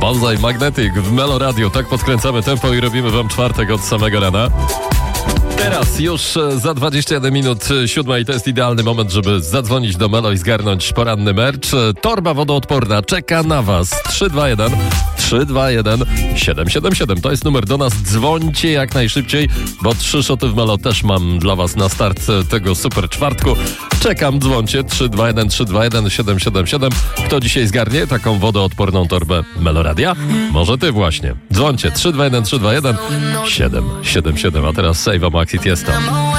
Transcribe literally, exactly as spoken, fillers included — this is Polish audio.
Bonsai Magnetic w Melo Radio. Tak podkręcamy tempo i robimy wam czwartek od samego rana. Teraz już za dwadzieścia jeden minut siódma i to jest idealny moment, żeby zadzwonić do Melo i zgarnąć poranny merch. Torba wodoodporna czeka na was. trzy dwa jeden trzy dwa jeden siedem siedem siedem. To jest numer do nas. Dzwońcie jak najszybciej, bo trzy szoty w Melo też mam dla was na start tego super czwartku. Czekam, dzwońcie trzy dwa jeden trzy dwa jeden siedem siedem siedem. Kto dzisiaj zgarnie taką wodoodporną torbę Melo Radia? Może ty właśnie. Dzwońcie trzy dwa jeden trzy dwa jeden siedem siedem siedem. A teraz Save a Maxi Tiesto.